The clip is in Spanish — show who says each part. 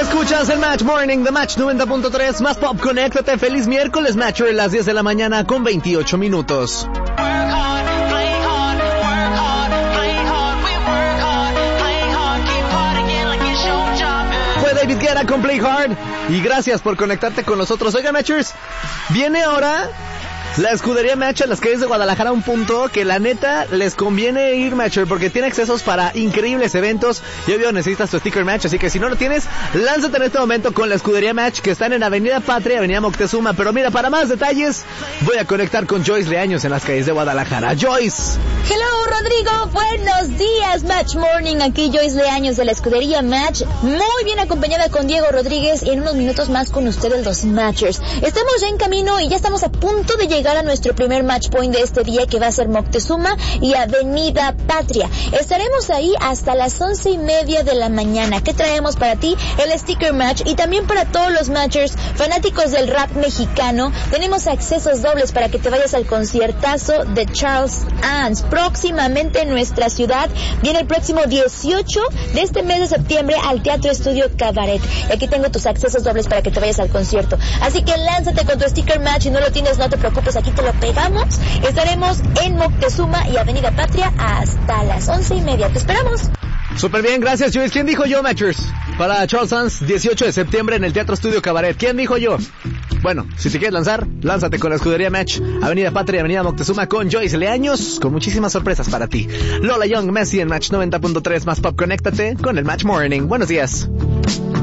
Speaker 1: Escuchas el Match Morning de Match 90.3, más pop, conéctate. Feliz miércoles, Matcher, las 10 de la mañana con 28 minutos. Fue David Guetta con Play Hard. Y gracias por conectarte con nosotros. Oigan, Matchers, viene ahora la escudería Match a las calles de Guadalajara, un punto que la neta les conviene ir, Matcher, porque tiene accesos para increíbles eventos. Y obvio necesitas tu sticker Match, así que si no lo tienes, lánzate en este momento con la escudería Match, que están en Avenida Patria, Avenida Moctezuma. Pero mira, para más detalles voy a conectar con Joyce Leaños en las calles de Guadalajara. Joyce.
Speaker 2: Hello, Rodrigo, buenos días. Match Morning, aquí Joyce Leaños de la escudería Match, muy bien acompañada con Diego Rodríguez, y en unos minutos más con ustedes los Matchers. Estamos ya en camino y ya estamos a punto de llegar a nuestro primer match point de este día, que va a ser Moctezuma y Avenida Patria. Estaremos ahí hasta las 11:30 de la mañana. ¿Qué traemos para ti? El sticker match, y también para todos los matchers fanáticos del rap mexicano, tenemos accesos dobles para que te vayas al conciertazo de Charles Ans. Próximamente en nuestra ciudad, viene el próximo 18 de este mes de septiembre al Teatro Estudio Cabaret. Y aquí tengo tus accesos dobles para que te vayas al concierto. Así que lánzate con tu sticker match. Si no lo tienes, no te preocupes, aquí te lo pegamos. Estaremos en Moctezuma y Avenida Patria hasta las 11:30. Te esperamos.
Speaker 1: Súper bien, gracias, Joyce. ¿Quién dijo yo, Matchers? Para Charles Sands, 18 de septiembre en el Teatro Estudio Cabaret. ¿Quién dijo yo? Bueno, si te quieres lanzar, lánzate con la escudería Match, Avenida Patria y Avenida Moctezuma con Joyce Leaños, con muchísimas sorpresas para ti. Lola Young, Messi en Match 90.3, más pop, conéctate con el Match Morning. Buenos días.